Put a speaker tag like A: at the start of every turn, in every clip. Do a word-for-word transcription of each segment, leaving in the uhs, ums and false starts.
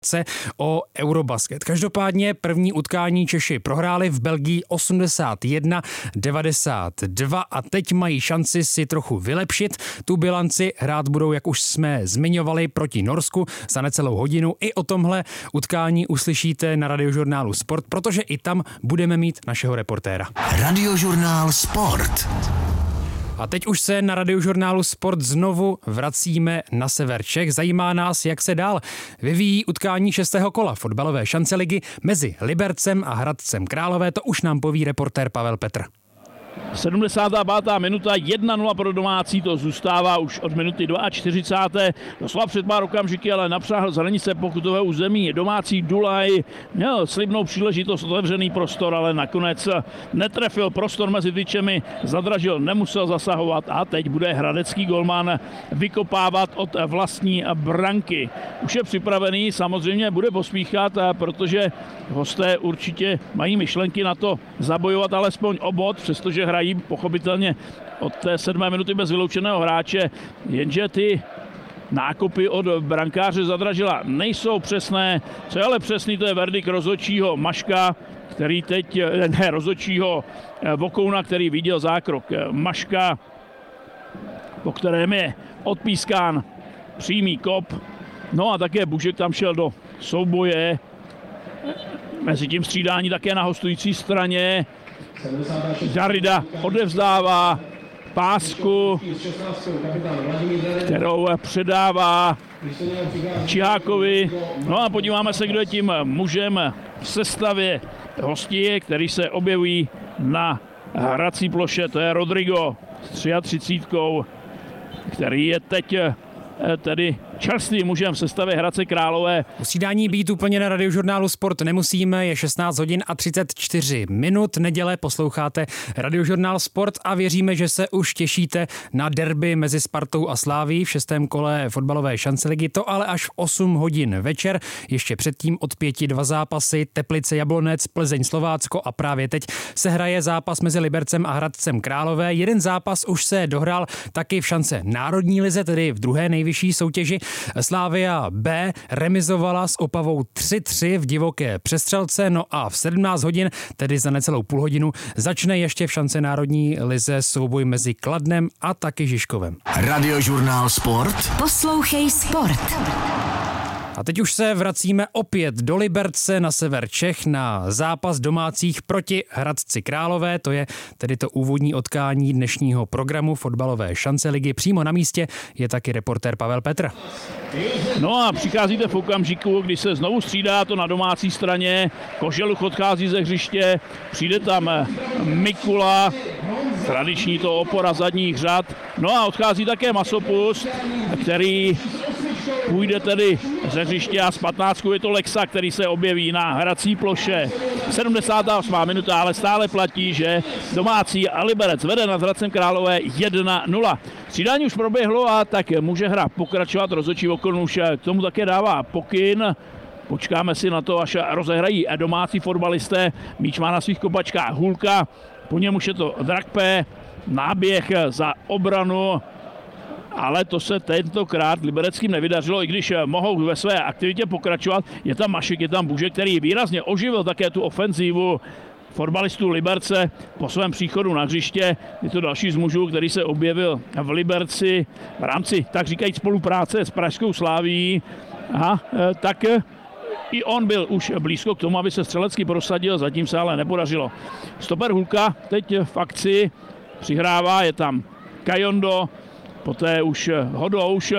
A: o Eurobasket. Každopádně první utkání Češi prohráli v Belgii osmdesát jedna devadesát dva a teď mají šanci si trochu vylepšit tu bilanci. Hrát budou, jak už jsme zmiňovali, proti Norsku za necelou hodinu. I o tomhle utkání uslyšíte na Radiožurnálu Sport, protože i tam budeme mít našeho reportéra.
B: Radiožurnál Sport.
A: A teď už se na Radiožurnálu Sport znovu vracíme na sever Čech. Zajímá nás, jak se dál vyvíjí utkání šestého kola fotbalové šanceligy mezi Libercem a Hradcem Králové. To už nám poví reportér Pavel Petr.
C: sedmdesátá pátá minuta, jedna nula pro domácí, to zůstává už od minuty čtyřicáté druhé Doslova před pár okamžiky, ale napřáhl z hranice pokutového území. Domácí Dulaj měl slibnou příležitost, otevřený prostor, ale nakonec netrefil prostor mezi tyčemi, zadražil, nemusel zasahovat a teď bude hradecký golman vykopávat od vlastní branky. Už je připravený, samozřejmě bude pospíchat, protože hosté určitě mají myšlenky na to zabojovat alespoň o bod, přestože hrají pochopitelně od té sedmé minuty bez vyloučeného hráče, jenže ty nákopy od brankáře Zadražila nejsou přesné. Co je ale přesný, to je verdikt rozhodčího Maška, který teď, ne, rozhodčího Vokouna, který viděl zákrok Maška, po kterém je odpískán přímý kop. No a také Bužek tam šel do souboje. Mezi tím střídání také na hostující straně. Darida odevzdává pásku, kterou předává Čihákovi. No a podíváme se, kdo je tím mužem v sestavě hostí, který se objeví na hrací ploše. To je Rodrigo s třiatřicítkou, který je teď tedy čerstvým mužem v sestavě Hradce Králové.
A: Usídání být úplně na Radiožurnálu Sport nemusíme, je šestnáct hodin a třicet čtyři minut. Neděle posloucháte Radiožurnál Sport a věříme, že se už těšíte na derby mezi Spartou a Slávií v šestém kole fotbalové šanceligy. To ale až v osm hodin večer. Ještě předtím od pěti dva zápasy Teplice Jablonec, Plzeň Slovácko a právě teď se hraje zápas mezi Libercem a Hradcem Králové. Jeden zápas už se dohrál taky v šance národní lize, tedy v druhé nejvyšší soutěži. Slavia B remizovala s Opavou tři tři v divoké přestřelce, no a v sedmnáct hodin, tedy za necelou půl hodinu, začne ještě v šance národní lize souboj mezi Kladnem a taky Žižkovem.
B: Radiožurnál Sport.
D: Poslouchej Sport.
A: A teď už se vracíme opět do Liberce na sever Čech na zápas domácích proti Hradci Králové. To je tedy to úvodní utkání dnešního programu fotbalové šanceligy. Přímo na místě je taky reportér Pavel Petr.
C: No a přicházíte v okamžiku, kdy se znovu střídá to na domácí straně. Koželuch odchází ze hřiště, přijde tam Mikula, tradiční to opora zadních řad. No a odchází také Masopust, který půjde tedy ze hřiště a z patnáctku je to Lexa, který se objeví na hrací ploše. sedmdesátá osmá minuta, ale stále platí, že domácí a Liberec vede nad Hradcem Králové jedna nula. Střídání už proběhlo a tak může hra pokračovat. Rozhodčí Vokon už k tomu také dává pokyn. Počkáme si na to, až rozehrají domácí fotbalisté. Míč má na svých kopačkách Hulka, po něm už je to Drakpe, náběh za obranu. Ale to se tentokrát libereckým nevydařilo, i když mohou ve své aktivitě pokračovat. Je tam Mašek, je tam Bužek, který výrazně oživil také tu ofenzívu fotbalistů Liberce po svém příchodu na hřiště. Je to další z mužů, který se objevil v Liberci v rámci, tak říkajíc, spolupráce s pražskou Slavií. A tak i on byl už blízko k tomu, aby se střelecky prosadil, zatím se ale nepodařilo. Stoper Hulka teď v akci přihrává, je tam Kajondo, poté už Hodouš,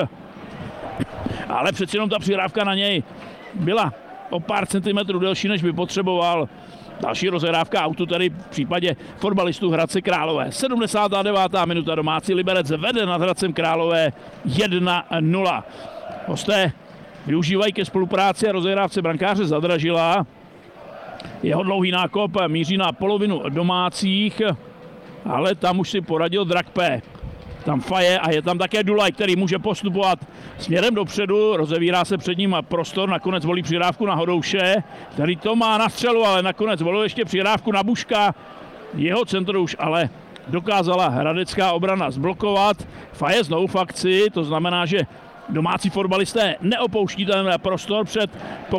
C: ale přeci jenom ta přihrávka na něj byla o pár centimetrů delší, než by potřeboval. Další rozehrávka autu tady v případě fotbalistů Hradce Králové. sedmdesátá devátá minuta, domácí Liberec vede nad Hradcem Králové jedna nula. Hosté využívají ke spolupráci a rozehrávce brankáře Zadražila. Jeho dlouhý nákop míří na polovinu domácích, ale tam už si poradil Drakpe. Tam Faje a je tam také Dulaj, který může postupovat směrem dopředu, rozevírá se před ním prostor, nakonec volí přihrávku na Hodouše, který to má na střelu, ale nakonec volil ještě přihrávku na Buška. Jeho centru už ale dokázala hradecká obrana zblokovat. Faje znovu v akci, to znamená, že domácí fotbalisté neopouští ten prostor před